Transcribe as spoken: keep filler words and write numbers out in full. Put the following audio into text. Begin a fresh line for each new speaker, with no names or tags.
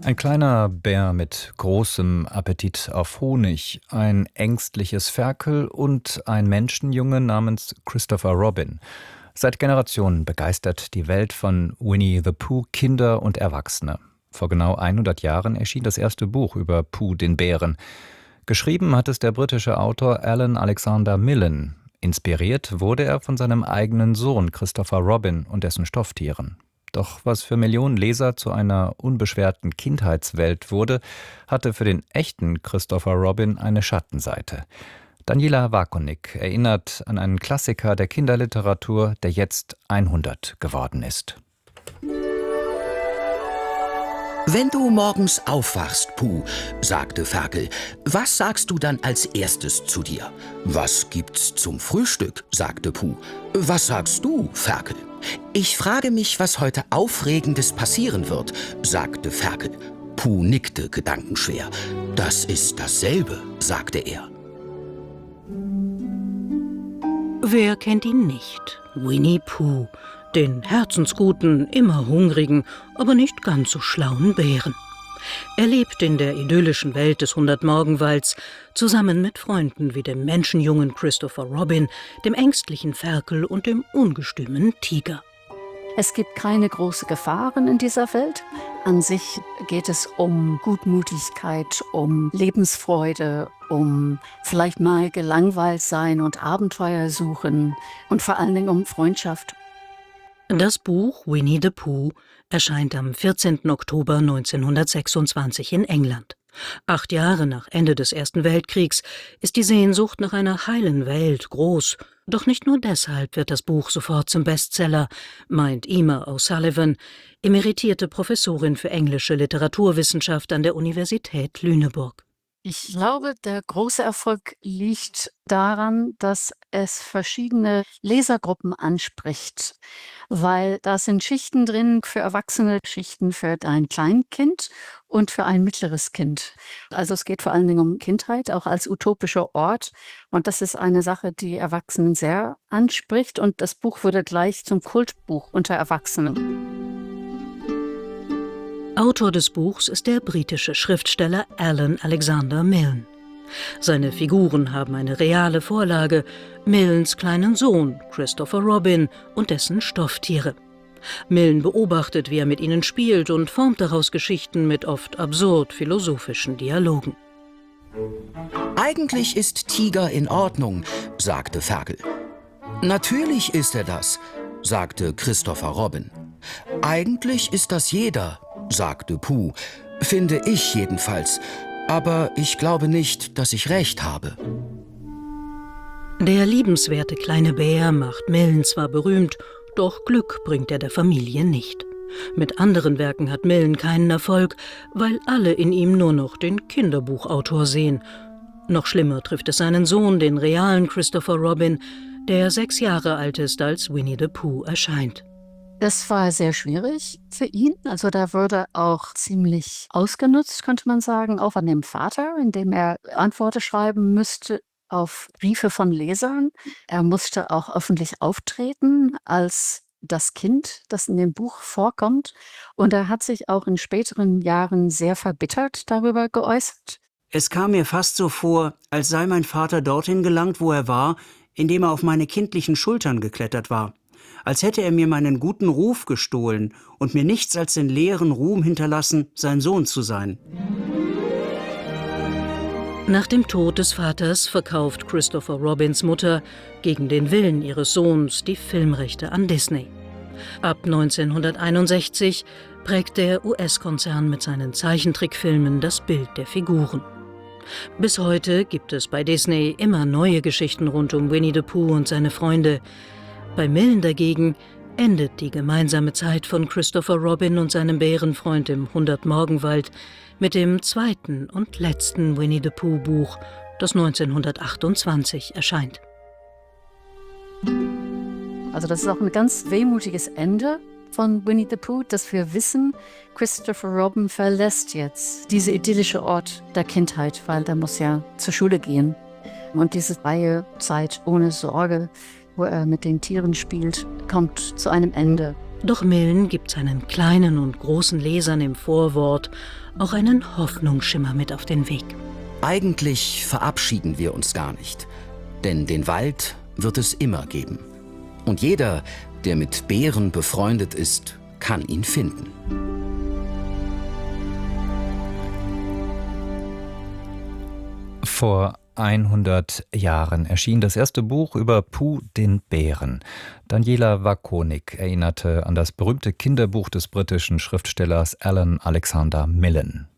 Ein kleiner Bär mit großem Appetit auf Honig, ein ängstliches Ferkel und ein Menschenjunge namens Christopher Robin. Seit Generationen begeistert die Welt von Winnie the Pooh Kinder und Erwachsene. Vor genau hundert Jahren erschien das erste Buch über Pooh den Bären. Geschrieben hat es der britische Autor Alan Alexander Milne. Inspiriert wurde er von seinem eigenen Sohn Christopher Robin und dessen Stofftieren. Doch was für Millionen Leser zu einer unbeschwerten Kindheitswelt wurde, hatte für den echten Christopher Robin eine Schattenseite. Daniela Wakonik erinnert an einen Klassiker der Kinderliteratur, der jetzt hundert geworden ist.
»Wenn du morgens aufwachst, Pooh«, sagte Ferkel, »was sagst du dann als erstes zu dir?« »Was gibt's zum Frühstück?«, sagte Pooh. »Was sagst du, Ferkel?« »Ich frage mich, was heute Aufregendes passieren wird«, sagte Ferkel. Pooh nickte gedankenschwer. »Das ist dasselbe«, sagte er.
Wer kennt ihn nicht? Winnie Pooh, den herzensguten, immer hungrigen, aber nicht ganz so schlauen Bären. Er lebt in der idyllischen Welt des Hundertmorgenwalds zusammen mit Freunden wie dem Menschenjungen Christopher Robin, dem ängstlichen Ferkel und dem ungestümen Tiger.
Es gibt keine großen Gefahren in dieser Welt. An sich geht es um Gutmütigkeit, um Lebensfreude, um vielleicht mal gelangweilt sein und Abenteuer suchen und vor allen Dingen um Freundschaft.
Das Buch Winnie the Pooh erscheint am vierzehnten Oktober neunzehnhundertsechsundzwanzig in England. Acht Jahre nach Ende des Ersten Weltkriegs ist die Sehnsucht nach einer heilen Welt groß. Doch nicht nur deshalb wird das Buch sofort zum Bestseller, meint Emer O'Sullivan, emeritierte Professorin für englische Literaturwissenschaft an der Universität Lüneburg.
Ich glaube, der große Erfolg liegt daran, dass es verschiedene Lesergruppen anspricht, weil da sind Schichten drin für Erwachsene, Schichten für ein Kleinkind und für ein mittleres Kind. Also es geht vor allen Dingen um Kindheit, auch als utopischer Ort. Und das ist eine Sache, die Erwachsenen sehr anspricht. Und das Buch wurde gleich zum Kultbuch unter Erwachsenen.
Autor des Buchs ist der britische Schriftsteller Alan Alexander Milne. Seine Figuren haben eine reale Vorlage, Milnes kleinen Sohn Christopher Robin und dessen Stofftiere. Milne beobachtet, wie er mit ihnen spielt und formt daraus Geschichten mit oft absurd philosophischen Dialogen.
»Eigentlich ist Tiger in Ordnung«, sagte Ferkel. »Natürlich ist er das«, sagte Christopher Robin. »Eigentlich ist das jeder«, sagte Pooh. »Finde ich jedenfalls. Aber ich glaube nicht, dass ich recht habe.«
Der liebenswerte kleine Bär macht Milne zwar berühmt, doch Glück bringt er der Familie nicht. Mit anderen Werken hat Milne keinen Erfolg, weil alle in ihm nur noch den Kinderbuchautor sehen. Noch schlimmer trifft es seinen Sohn, den realen Christopher Robin, der sechs Jahre alt ist, als Winnie the Pooh erscheint.
Das war sehr schwierig für ihn. Also da wurde auch ziemlich ausgenutzt, könnte man sagen, auch an dem Vater, indem er Antworten schreiben müsste auf Briefe von Lesern. Er musste auch öffentlich auftreten als das Kind, das in dem Buch vorkommt. Und er hat sich auch in späteren Jahren sehr verbittert darüber geäußert.
Es kam mir fast so vor, als sei mein Vater dorthin gelangt, wo er war, indem er auf meine kindlichen Schultern geklettert war. Als hätte er mir meinen guten Ruf gestohlen und mir nichts als den leeren Ruhm hinterlassen, sein Sohn zu sein.
Nach dem Tod des Vaters verkauft Christopher Robins Mutter gegen den Willen ihres Sohns die Filmrechte an Disney. Ab neunzehnhunderteinundsechzig prägt der U S-Konzern mit seinen Zeichentrickfilmen das Bild der Figuren. Bis heute gibt es bei Disney immer neue Geschichten rund um Winnie the Pooh und seine Freunde. Bei Milne dagegen endet die gemeinsame Zeit von Christopher Robin und seinem Bärenfreund im Hundertmorgenwald mit dem zweiten und letzten Winnie the Pooh Buch, das neunzehnhundertachtundzwanzig erscheint.
Also das ist auch ein ganz wehmutiges Ende von Winnie the Pooh, dass wir wissen, Christopher Robin verlässt jetzt diese idyllische Ort der Kindheit, weil er muss ja zur Schule gehen. Und diese freie Zeit ohne Sorge, wo er mit den Tieren spielt, kommt zu einem Ende.
Doch Milne gibt seinen kleinen und großen Lesern im Vorwort auch einen Hoffnungsschimmer mit auf den Weg.
Eigentlich verabschieden wir uns gar nicht, denn den Wald wird es immer geben. Und jeder, der mit Bären befreundet ist, kann ihn finden.
Vor hundert Jahren erschien das erste Buch über Pooh, den Bären. Daniela Wakonik erinnerte an das berühmte Kinderbuch des britischen Schriftstellers Alan Alexander Milne.